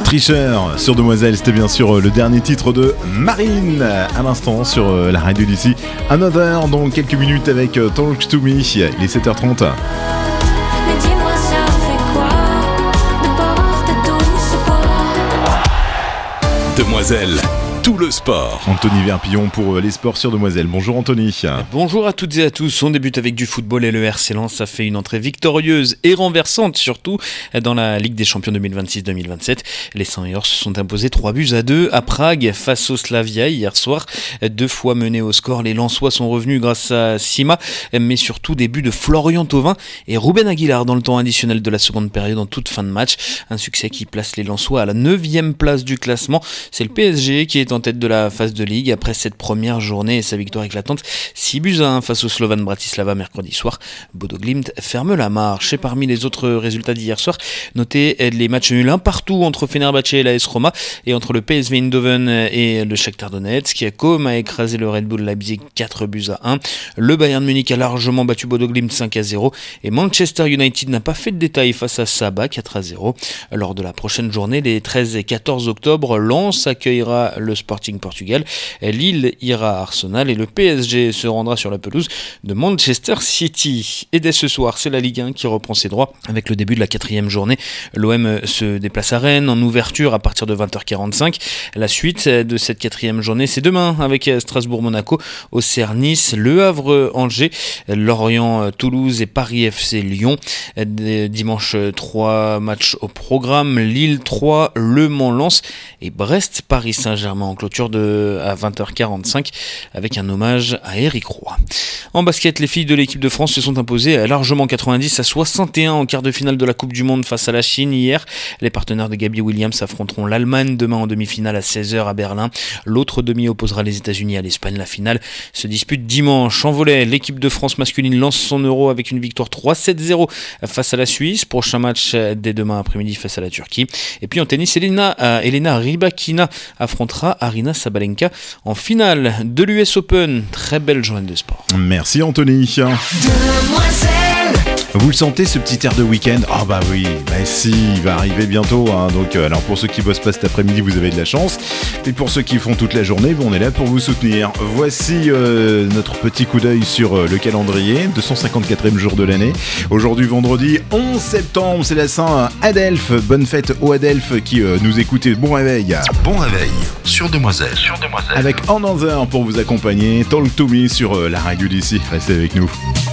Tricheur sur Demoiselle, c'était bien sûr le dernier titre de Marine à l'instant sur la radio d'ici. Another dans quelques minutes avec Talk to Me, il est 7h30. Demoiselle, tout le sport. Anthony Verpillon pour les sports sur Demoiselle. Bonjour Anthony. Bonjour à toutes et à tous. On débute avec du football et le RC Lens a fait une entrée victorieuse et renversante surtout dans la Ligue des Champions 2026-2027. Les 100ers se sont imposés 3-2 à Prague face au Slavia hier soir. 2 fois menés au score, les Lensois sont revenus grâce à Sima, mais surtout des buts de Florian Thauvin et Ruben Aguilar dans le temps additionnel de la seconde période en toute fin de match. Un succès qui place les Lensois à la 9e place du classement. C'est le PSG qui est en tête de la phase de Ligue après cette première journée et sa victoire éclatante 6-1 face au Slovan Bratislava mercredi soir. Bodo Glimt ferme la marche. Et parmi les autres résultats d'hier soir, notez les matchs nuls 1 partout entre Fenerbahçe et l'AS Roma et entre le PSV Eindhoven et le Shakhtar Donetsk. Com a écrasé le Red Bull Leipzig 4-1. Le Bayern Munich a largement battu Bodo Glimt 5-0 et Manchester United n'a pas fait de détail face à Saba 4-0. Lors de la prochaine journée, les 13 et 14 octobre, Lens accueillera le Sporting Portugal, Lille ira à Arsenal et le PSG se rendra sur la pelouse de Manchester City. Et dès ce soir, c'est la Ligue 1 qui reprend ses droits avec le début de la 4e journée. L'OM se déplace à Rennes en ouverture à partir de 20h45. La suite de cette 4e journée, c'est demain avec Strasbourg-Monaco, Auxerre-Nice, Le Havre-Angers, Lorient-Toulouse et Paris FC Lyon. Dimanche, 3 matchs au programme, Lille 3, Le Mans-Lens et Brest-Paris Saint-Germain en clôture à 20h45 avec un hommage à Eric Roy. En basket, les filles de l'équipe de France se sont imposées largement 90-61 en quart de finale de la Coupe du Monde face à la Chine hier. Les partenaires de Gabby Williams affronteront l'Allemagne demain en demi-finale à 16h à Berlin. L'autre demi opposera les États-Unis à l'Espagne. La finale se dispute dimanche. En volley, l'équipe de France masculine lance son Euro avec une victoire 3-7-0 face à la Suisse. Prochain match dès demain après-midi face à la Turquie. Et puis en tennis, Elena Rybakina affrontera Arina Sabalenka en finale de l'US Open. Très belle journée de sport. Merci Anthony. Demoiselle. Vous le sentez ce petit air de week-end? Ah bah oui, bah si, il va arriver bientôt. Donc alors pour ceux qui bossent pas cet après-midi, vous avez de la chance. Et pour ceux qui font toute la journée, on est là pour vous soutenir. Voici notre petit coup d'œil sur le calendrier, 254e jour de l'année. Aujourd'hui vendredi 11 septembre, c'est la Saint Adelphe. Bonne fête aux Adelphes qui nous écoutez. Bon réveil. Bon réveil sur Demoiselle. Avec Another pour vous accompagner. Talk to Me sur la radio d'ici. Restez avec nous.